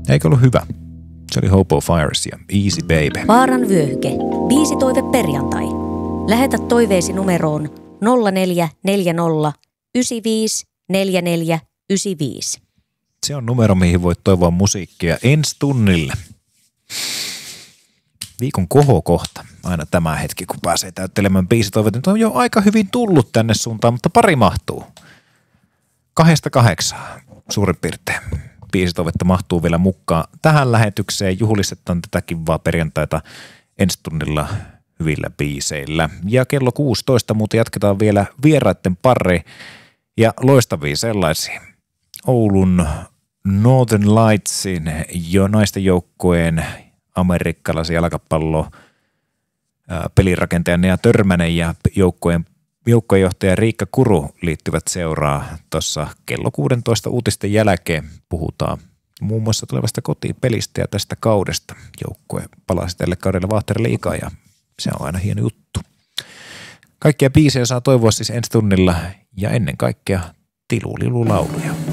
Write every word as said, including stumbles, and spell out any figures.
Eikö ollut hyvä? Se oli Hobo Fires ja Easy Baby. Vaaran vyöhyke. Biisitoive perjantai. Lähetä toiveesi numeroon nolla neljä neljä nolla yhdeksän viisi neljä neljä yhdeksän viisi. Se on numero, mihin voit toivoa musiikkia ensi tunnille. Viikon kohokohta. Aina tämä hetki, kun pääsee täyttelemään biisitoiveita. Nyt on jo aika hyvin tullut tänne suuntaan, mutta pari mahtuu. Kahdesta kahdeksaan suurin piirtein. Biisitoivetta mahtuu vielä mukaan tähän lähetykseen. Juhlistetaan tätä kivaa perjantaita ensi tunnilla hyvillä biiseillä. Ja kello kuusitoista muuten jatketaan vielä vieraiden pari ja loistavia sellaisia. Oulun Northern Lightsin jo naisten joukkojen amerikkalaisen jalkapallo pelirakentajan ja Törmänen ja joukkojen joukkojenjohtaja Riikka Kuru liittyvät seuraa tuossa kello kuusitoista uutisten jälkeen. Puhutaan muun muassa tulevasta kotipelistä ja tästä kaudesta. Joukkue palasi tälle kaudelle Vahterliigaan ja se on aina hieno juttu. Kaikkia biisejä saa toivoa siis ensi tunnilla ja ennen kaikkea tilulilulauluja.